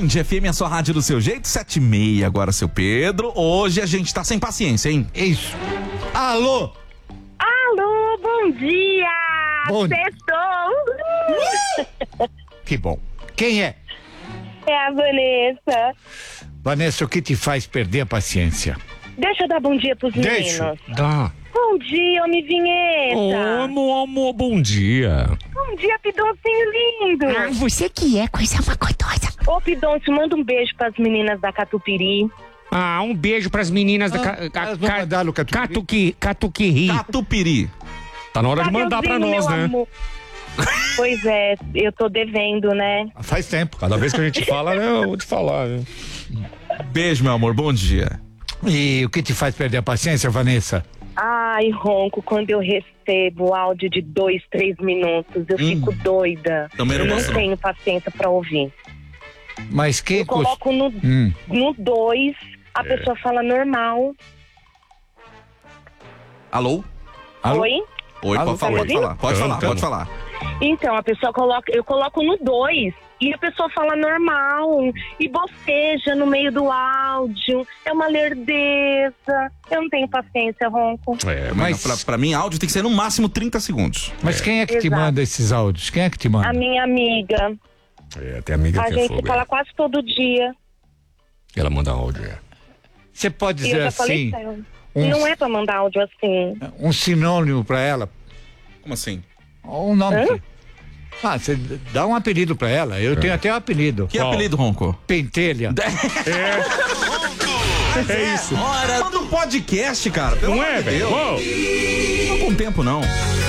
Band FM, a sua rádio do seu jeito, 7h30 agora, seu Pedro. Hoje a gente tá sem paciência, hein? Isso. Alô? Alô, bom dia! Bom dia. Sextou! Que bom. Quem é? É a Vanessa. Vanessa, o que te faz perder a paciência? Deixa eu dar bom dia pros meninos. Deixa. Dá. Bom dia, homem vinheta. Ô, meu amor, bom dia. Bom dia, Pidoncinho lindo. Você que é coisa macotosa. Ô, Pidoncio, manda um beijo pras meninas da Catupiri. Um beijo pras meninas da elas vão mandar no Catupiry. Catupiry. Catupiri. Tá na hora de mandar pra Cadeuzinho, nós, meu né? amor? Pois é, eu tô devendo, né? Faz tempo. Cada vez que a gente fala, né, eu vou te falar, né? Beijo, meu amor, bom dia. E o que te faz perder a paciência, Vanessa? Ai, Ronco, quando eu recebo áudio de 2, 3 minutos, eu fico doida. Também não eu gosto, não tenho paciência pra ouvir. Mas quem... Eu coloco no 2, a pessoa fala normal. Alô? Alô? Oi? Oi, Alô, pode falar, tá ouvindo? pode falar. Então, a pessoa coloca, eu coloco no 2 e a pessoa fala normal e boceja no meio do áudio. É uma lerdeza. Eu não tenho paciência, Ronco. Mas pra mim, áudio tem que ser no máximo 30 segundos. Mas quem é que te Exato. manda esses áudios? Quem é que te manda? A minha amiga, Tem amiga a que é gente fogo. fala quase todo dia. Ela manda áudio, Você pode E eu dizer já falei assim, pra ela. um- Não é pra mandar áudio assim. um sinônimo pra ela? Como assim? Um nome. Você dá um apelido pra ela. Eu tenho até um apelido. Que apelido, Ronco? Pentelha. É isso. Hora do podcast, cara. Pelo Não amor é, de velho? Deus. Uou. Não com tempo, não.